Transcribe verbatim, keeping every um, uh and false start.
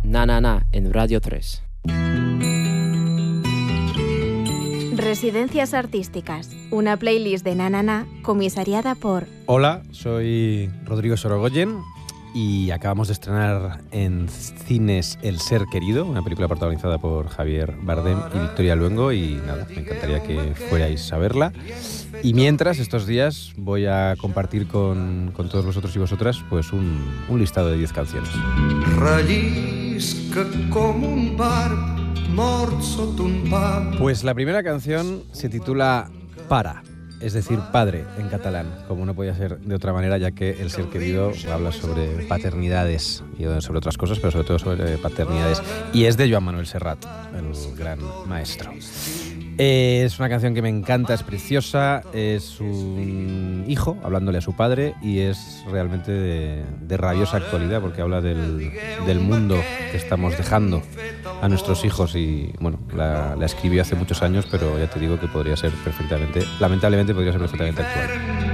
Na Na Na en Radio tres. Residencias Artísticas, una playlist de Na Na Na comisariada por... Hola, soy Rodrigo Sorogoyen y acabamos de estrenar en cines El Ser Querido, una película protagonizada por Javier Bardem y Victoria Luengo, y nada, me encantaría que fuerais a verla. Y mientras, estos días, voy a compartir con, con todos vosotros y vosotras pues un, un listado de diez canciones. Pues la primera canción se titula Para, es decir, padre en catalán, como no podía ser de otra manera, ya que El Ser Querido habla sobre paternidades y sobre otras cosas, pero sobre todo sobre paternidades. Y es de Joan Manuel Serrat, el gran maestro. Eh, es una canción que me encanta, es preciosa, es un hijo hablándole a su padre y es realmente de, de rabiosa actualidad, porque habla del, del mundo que estamos dejando a nuestros hijos y, bueno, la, la escribió hace muchos años, pero ya te digo que podría ser perfectamente, lamentablemente podría ser perfectamente actual.